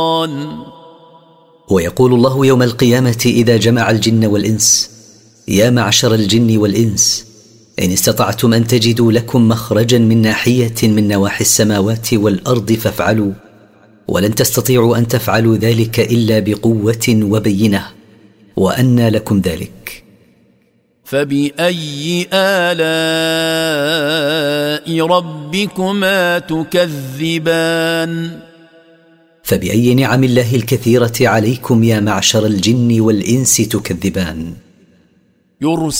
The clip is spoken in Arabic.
ويقول الله يوم القيامة إذا جمع الجن والإنس: يا معشر الجن والإنس، إن استطعتم أن تجدوا لكم مخرجا من ناحية من نواحي السماوات والأرض فافعلوا، ولن تستطيعوا أن تفعلوا ذلك إلا بقوة وبينة، وأنى لكم ذلك. فبأي آلاء ربكما تكذبان؟ فبأي نعم الله الكثيرة عليكم يا معشر الجن والإنس تكذبان؟ يرسل